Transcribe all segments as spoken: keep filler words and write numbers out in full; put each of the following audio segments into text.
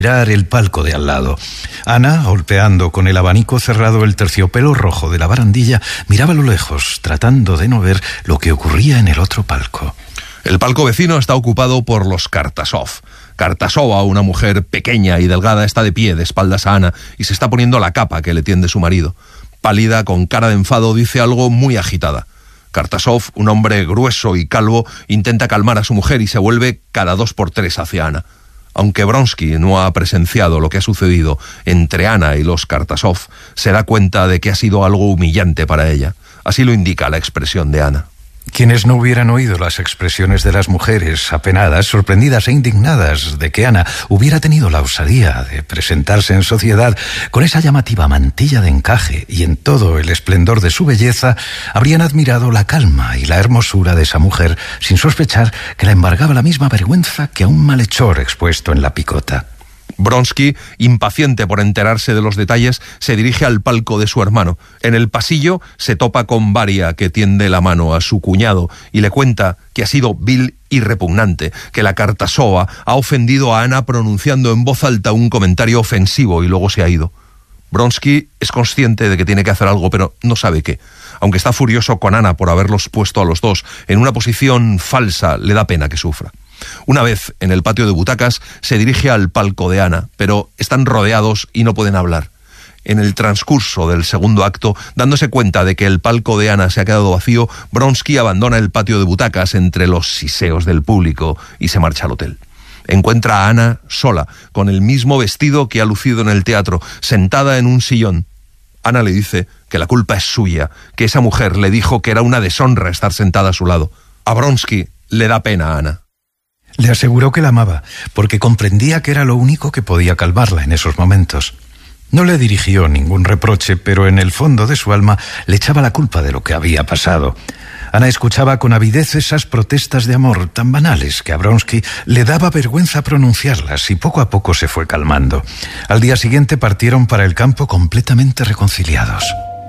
mirar el palco de al lado. Ana, golpeando con el abanico cerrado el terciopelo rojo de la barandilla, miraba a lo lejos, tratando de no ver lo que ocurría en el otro palco. El palco vecino está ocupado por los Kartasov. Kartasova, una mujer pequeña y delgada, está de pie, de espaldas a Ana, y se está poniendo la capa que le tiende su marido. Pálida, con cara de enfado, dice algo muy agitada. Kartasov, un hombre grueso y calvo, intenta calmar a su mujer y se vuelve cada dos por tres hacia Ana. Aunque Bronsky no ha presenciado lo que ha sucedido entre Ana y los Kartasov, se da cuenta de que ha sido algo humillante para ella. Así lo indica la expresión de Ana. Quienes no hubieran oído las expresiones de las mujeres apenadas, sorprendidas e indignadas de que Ana hubiera tenido la osadía de presentarse en sociedad con esa llamativa mantilla de encaje y en todo el esplendor de su belleza, habrían admirado la calma y la hermosura de esa mujer sin sospechar que la embargaba la misma vergüenza que a un malhechor expuesto en la picota. Bronsky, impaciente por enterarse de los detalles, se dirige al palco de su hermano. En el pasillo se topa con Varia, que tiende la mano a su cuñado y le cuenta que ha sido vil y repugnante, que la Kartasova ha ofendido a Ana pronunciando en voz alta un comentario ofensivo y luego se ha ido. Bronsky es consciente de que tiene que hacer algo, pero no sabe qué. Aunque está furioso con Ana por haberlos puesto a los dos en una posición falsa, le da pena que sufra. Una vez en el patio de butacas, se dirige al palco de Ana, pero están rodeados y no pueden hablar. En el transcurso del segundo acto, dándose cuenta de que el palco de Ana se ha quedado vacío, Bronsky abandona el patio de butacas entre los siseos del público y se marcha al hotel. Encuentra a Ana sola, con el mismo vestido que ha lucido en el teatro, sentada en un sillón. Ana le dice que la culpa es suya, que esa mujer le dijo que era una deshonra estar sentada a su lado. A Bronsky le da pena a Ana. Le aseguró que la amaba, porque comprendía que era lo único que podía calmarla en esos momentos. No le dirigió ningún reproche, pero en el fondo de su alma le echaba la culpa de lo que había pasado. Ana escuchaba con avidez esas protestas de amor tan banales que a Bronsky le daba vergüenza pronunciarlas y poco a poco se fue calmando. Al día siguiente partieron para el campo completamente reconciliados.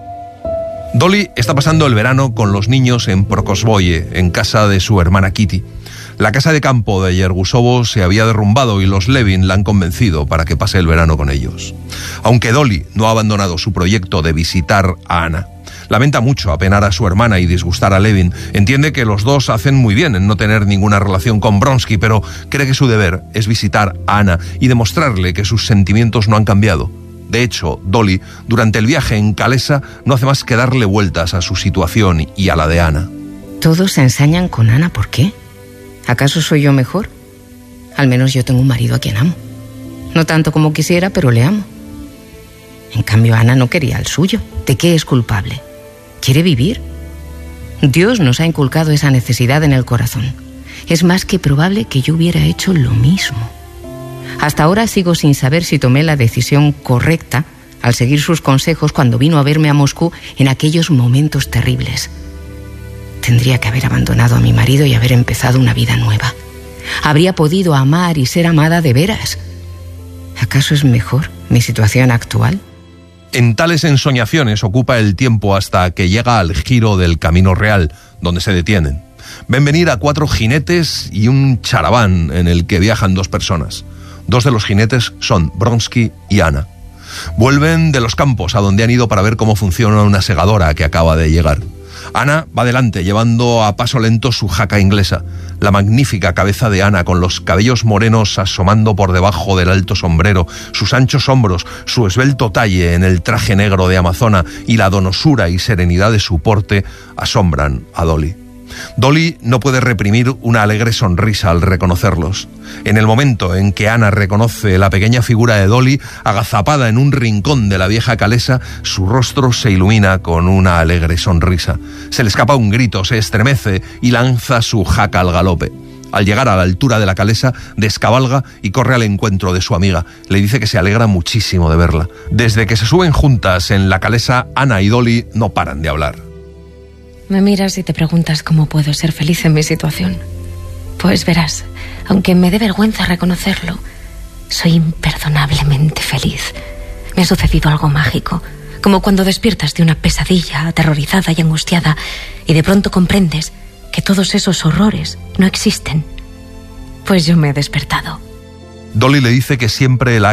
Dolly está pasando el verano con los niños en Prokosvoye, en casa de su hermana Kitty. La casa de campo de Yergusovo se había derrumbado y los Levin la han convencido para que pase el verano con ellos. Aunque Dolly no ha abandonado su proyecto de visitar a Ana, lamenta mucho apenar a su hermana y disgustar a Levin. Entiende que los dos hacen muy bien en no tener ninguna relación con Bronsky, pero cree que su deber es visitar a Ana y demostrarle que sus sentimientos no han cambiado. De hecho, Dolly, durante el viaje en Calesa, no hace más que darle vueltas a su situación y a la de Ana. Todos se ensañan con Ana, ¿por qué? ¿Acaso soy yo mejor? Al menos yo tengo un marido a quien amo. No tanto como quisiera, pero le amo. En cambio, Ana no quería el suyo. ¿De qué es culpable? ¿Quiere vivir? Dios nos ha inculcado esa necesidad en el corazón. Es más que probable que yo hubiera hecho lo mismo. Hasta ahora sigo sin saber si tomé la decisión correcta al seguir sus consejos cuando vino a verme a Moscú en aquellos momentos terribles. Tendría que haber abandonado a mi marido y haber empezado una vida nueva. Habría podido amar y ser amada de veras. ¿Acaso es mejor mi situación actual? En tales ensoñaciones ocupa el tiempo hasta que llega al giro del Camino Real, donde se detienen. Ven venir a cuatro jinetes y un charaván en el que viajan dos personas. Dos de los jinetes son Bronsky y Ana. Vuelven de los campos a donde han ido para ver cómo funciona una segadora que acaba de llegar. Ana va delante, llevando a paso lento su jaca inglesa. La magnífica cabeza de Ana, con los cabellos morenos asomando por debajo del alto sombrero, sus anchos hombros, su esbelto talle en el traje negro de amazona y la donosura y serenidad de su porte, asombran a Dolly. Dolly no puede reprimir una alegre sonrisa al reconocerlos. En el momento en que Ana reconoce la pequeña figura de Dolly, agazapada en un rincón de la vieja calesa, su rostro se ilumina con una alegre sonrisa. Se le escapa un grito, se estremece y lanza su jaca al galope. Al llegar a la altura de la calesa, descabalga y corre al encuentro de su amiga. Le dice que se alegra muchísimo de verla. Desde que se suben juntas en la calesa, Ana y Dolly no paran de hablar. Me miras y te preguntas cómo puedo ser feliz en mi situación. Pues verás, aunque me dé vergüenza reconocerlo, soy imperdonablemente feliz. Me ha sucedido algo mágico, como cuando despiertas de una pesadilla aterrorizada y angustiada y de pronto comprendes que todos esos horrores no existen. Pues yo me he despertado. Dolly le dice que siempre la